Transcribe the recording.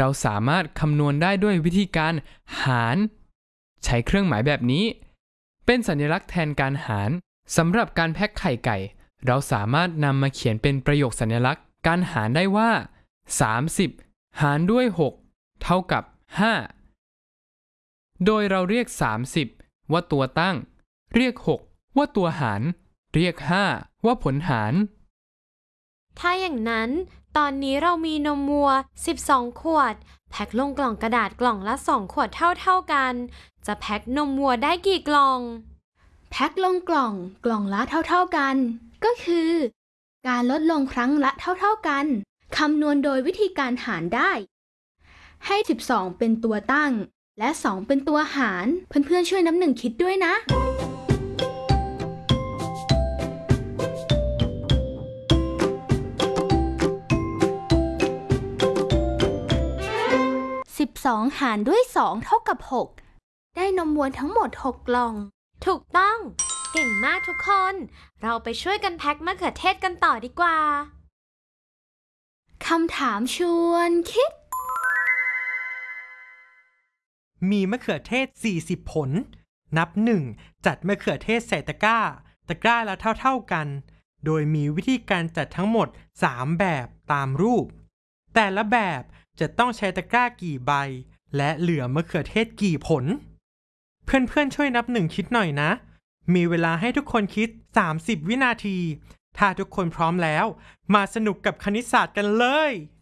เราสามารถคำนวณได้ด้วยวิธีการหารใช้เครื่องหมายแบบนี้เป็นสัญลักษณ์แทนการหารสำหรับการแพ็คไข่ไก่เราสามารถนำมาเขียนเป็นประโยคสัญลักษณ์การหารได้ว่า30หารด้วย6เท่ากับ5โดยเราเรียก30ว่าตัวตั้งเรียก6ว่าตัวหารเรียก5ว่าผลหารถ้าอย่างนั้นตอนนี้เรามีนมวัว12ขวดแพ็คลงกล่องกระดาษกล่องละ2ขวดเท่ากันจะแพ็คนมวัวได้กี่กล่องแพ็คลงกล่องละเท่ากันก็คือการลดลงครั้งละเท่ากันคำนวณโดยวิธีการหารได้ให้12เป็นตัวตั้งและ2เป็นตัวหารเพื่อนๆช่วยน้ำหนึ่งคิดด้วยนะ12หารด้วย2เท่ากับ6ได้นมวัวทั้งหมด6กล่องถูกต้องเก่งมากทุกคนเราไปช่วยกันแพ็คมะเขือเทศกันต่อดีกว่าคำถามชวนคิดมีมะเขือเทศ40ผลนับ1จัดมะเขือเทศใส่ตะกร้าละเท่ากันโดยมีวิธีการจัดทั้งหมด3แบบตามรูปแต่ละแบบจะต้องใช้ตะกร้ากี่ใบและเหลือมะเขือเทศกี่ผลเพื่อนๆช่วยนับ1คิดหน่อยนะมีเวลาให้ทุกคนคิด30วินาทีถ้าทุกคนพร้อมแล้วมาสนุกกับคณิตศาสตร์กันเลย